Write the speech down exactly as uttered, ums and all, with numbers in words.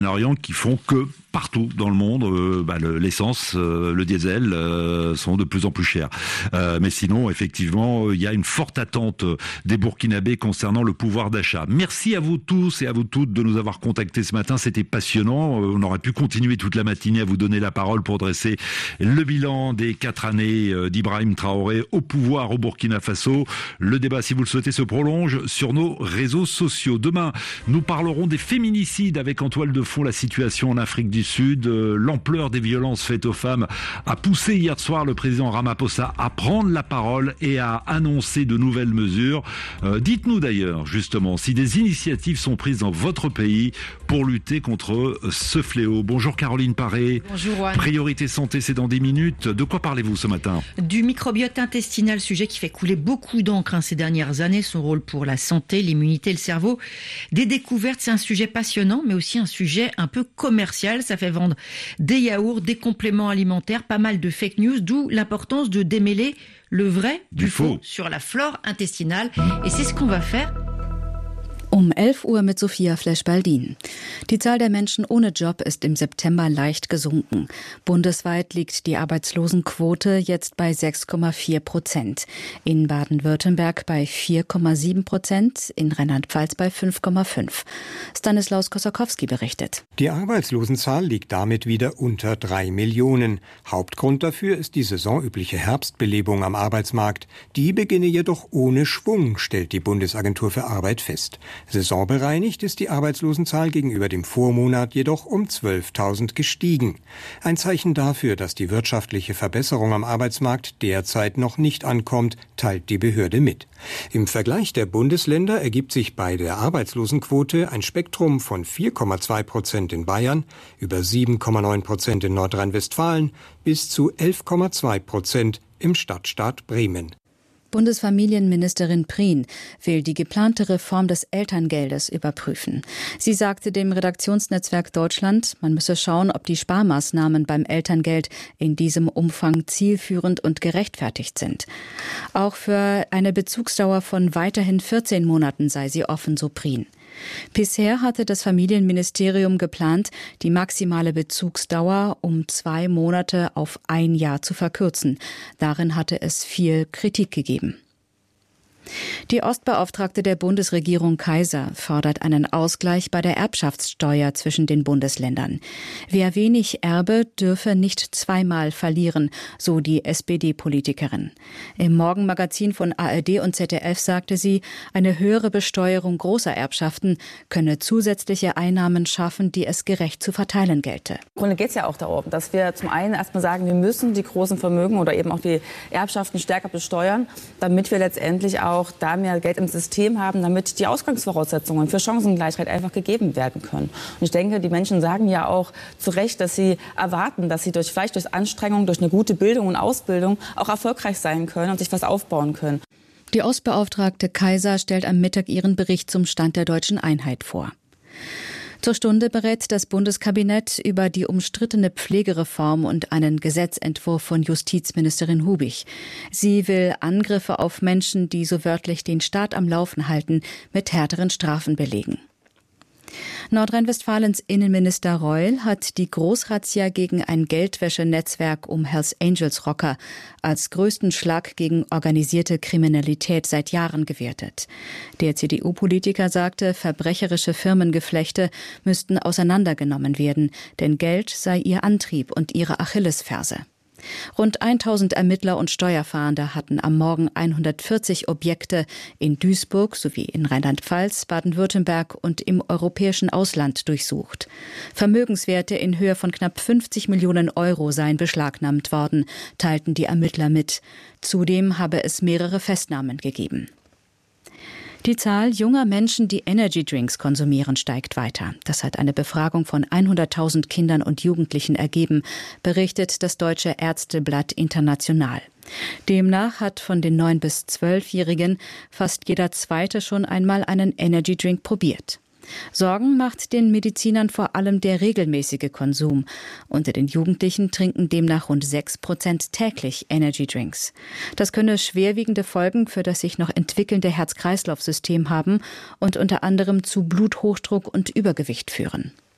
qui font que partout dans le monde, euh, bah, le, l'essence, euh, le diesel euh, sont de plus en plus chers. Euh, mais sinon, effectivement, il y a une forte attente des Burkinabés concernant le pouvoir d'achat. Merci à vous tous et à vous toutes de nous avoir contactés ce matin. C'était passionnant. On aurait pu continuer toute la matinée à vous donner la parole pour dresser le bilan des quatre années d'Ibrahim Traoré au pouvoir au Burkina Faso. Le débat, si vous le souhaitez, se prolonge sur nos réseaux sociaux. Demain, nous parlerons des féminicides avec en toile de fond la situation en Afrique du Sud. L'ampleur des violences faites aux femmes a poussé hier soir le président Ramaphosa à prendre la parole et à annoncer de nouvelles mesures. Euh, dites-nous d'ailleurs, justement, si des initiatives sont prises dans votre pays pour lutter contre ce fléau. Bonjour Caroline Paré. Bonjour Juan. Priorité santé, c'est dans dix minutes. De quoi parlez-vous ce matin ? Du microbiote intestinal, sujet qui fait couler beaucoup d'encre hein, ces dernières années. Son rôle pour la santé, l'immunité, le cerveau. Des découvertes, c'est un sujet passionnant, mais aussi un sujet un peu commercial. Ça fait vendre des yaourts, des compléments alimentaires, pas mal de fake news, d'où l'importance de démêler le vrai du, du faux. faux sur la flore intestinale. Et c'est ce qu'on va faire. Um elf Uhr mit Sophia Flesch-Baldin. Die Zahl der Menschen ohne Job ist im September leicht gesunken. Bundesweit liegt die Arbeitslosenquote jetzt bei sechs Komma vier Prozent. In Baden-Württemberg bei vier Komma sieben Prozent, in Rheinland-Pfalz bei fünf Komma fünf. Stanislaus Kosakowski berichtet. Die Arbeitslosenzahl liegt damit wieder unter drei Millionen. Hauptgrund dafür ist die saisonübliche Herbstbelebung am Arbeitsmarkt. Die beginne jedoch ohne Schwung, stellt die Bundesagentur für Arbeit fest. Saisonbereinigt ist die Arbeitslosenzahl gegenüber dem Vormonat jedoch um zwölftausend gestiegen. Ein Zeichen dafür, dass die wirtschaftliche Verbesserung am Arbeitsmarkt derzeit noch nicht ankommt, teilt die Behörde mit. Im Vergleich der Bundesländer ergibt sich bei der Arbeitslosenquote ein Spektrum von vier Komma zwei Prozent in Bayern, über sieben Komma neun Prozent in Nordrhein-Westfalen bis zu elf Komma zwei Prozent im Stadtstaat Bremen. Bundesfamilienministerin Prien will die geplante Reform des Elterngeldes überprüfen. Sie sagte dem Redaktionsnetzwerk Deutschland, man müsse schauen, ob die Sparmaßnahmen beim Elterngeld in diesem Umfang zielführend und gerechtfertigt sind. Auch für eine Bezugsdauer von weiterhin vierzehn Monaten sei sie offen, so Prien. Bisher hatte das Familienministerium geplant, die maximale Bezugsdauer um zwei Monate auf ein Jahr zu verkürzen. Darin hatte es viel Kritik gegeben. Die Ostbeauftragte der Bundesregierung Kaiser fordert einen Ausgleich bei der Erbschaftssteuer zwischen den Bundesländern. Wer wenig erbe, dürfe nicht zweimal verlieren, so die S P D-Politikerin. Im Morgenmagazin von A R D und Z D F sagte sie, eine höhere Besteuerung großer Erbschaften könne zusätzliche Einnahmen schaffen, die es gerecht zu verteilen gelte. Im Grunde geht es ja auch darum, dass wir zum einen erstmal sagen, wir müssen die großen Vermögen oder eben auch die Erbschaften stärker besteuern, damit wir letztendlich auch auch da mehr Geld im System haben, damit die Ausgangsvoraussetzungen für Chancengleichheit einfach gegeben werden können. Und ich denke, die Menschen sagen ja auch zu Recht, dass sie erwarten, dass sie durch, vielleicht durch Anstrengung, durch eine gute Bildung und Ausbildung auch erfolgreich sein können und sich was aufbauen können. Die Ostbeauftragte Kaiser stellt am Mittag ihren Bericht zum Stand der deutschen Einheit vor. Zur Stunde berät das Bundeskabinett über die umstrittene Pflegereform und einen Gesetzentwurf von Justizministerin Hubig. Sie will Angriffe auf Menschen, die so wörtlich den Staat am Laufen halten, mit härteren Strafen belegen. Nordrhein-Westfalens Innenminister Reul hat die Großrazzia gegen ein Geldwäschenetzwerk um Hells Angels Rocker als größten Schlag gegen organisierte Kriminalität seit Jahren gewertet. Der C D U-Politiker sagte, verbrecherische Firmengeflechte müssten auseinandergenommen werden, denn Geld sei ihr Antrieb und ihre Achillesferse. Rund tausend Ermittler und Steuerfahnder hatten am Morgen hundertvierzig Objekte in Duisburg sowie in Rheinland-Pfalz, Baden-Württemberg und im europäischen Ausland durchsucht. Vermögenswerte in Höhe von knapp fünfzig Millionen Euro seien beschlagnahmt worden, teilten die Ermittler mit. Zudem habe es mehrere Festnahmen gegeben. Die Zahl junger Menschen, die Energy-Drinks konsumieren, steigt weiter. Das hat eine Befragung von hunderttausend Kindern und Jugendlichen ergeben, berichtet das Deutsche Ärzteblatt International. Demnach hat von den neun- bis zwölfjährigen fast jeder Zweite schon einmal einen Energy-Drink probiert. Sorgen macht den Medizinern vor allem der regelmäßige Konsum. Unter den Jugendlichen trinken demnach rund sechs Prozent täglich Energy-Drinks. Das könne schwerwiegende Folgen für das sich noch entwickelnde Herz-Kreislauf-System haben und unter anderem zu Bluthochdruck und Übergewicht führen.